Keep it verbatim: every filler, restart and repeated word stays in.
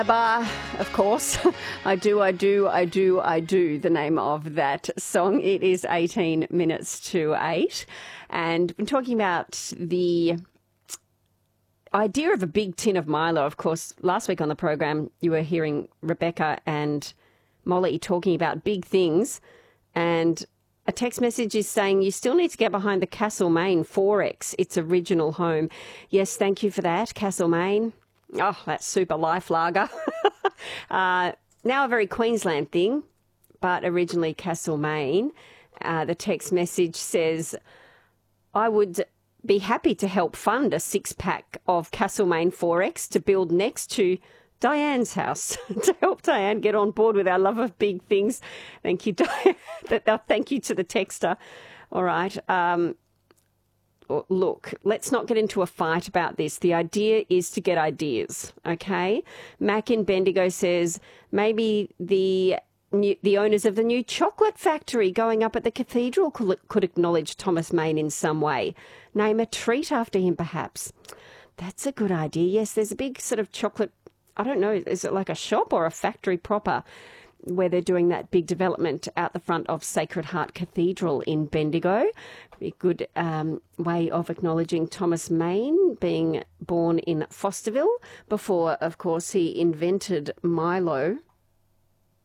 Bar, of course. I do, I do, I do, I do, the name of that song. It is eighteen minutes to eight. And we're talking about the idea of a big tin of Milo. Of course, last week on the program, you were hearing Rebecca and Molly talking about big things. And a text message is saying you still need to get behind the Castlemaine Forex, its original home. Yes, thank you for that, Castlemaine. Oh, that super life lager. uh, now a very Queensland thing, but originally Castlemaine. Uh, the text message says, I would be happy to help fund a six-pack of Castlemaine Forex to build next to Diane's house to help Diane get on board with our love of big things. Thank you, Diane. Thank you to the texter. All right. Um, Look, let's not get into a fight about this. The idea is to get ideas, okay? Mac in Bendigo says maybe the new, the owners of the new chocolate factory going up at the cathedral could, could acknowledge Thomas Maine in some way. Name a treat after him, perhaps. That's a good idea. Yes, there's a big sort of chocolate, I don't know, is it like a shop or a factory proper, where they're doing that big development out the front of Sacred Heart Cathedral in Bendigo. A good um, way of acknowledging Thomas Maine being born in Fosterville before, of course, he invented Milo.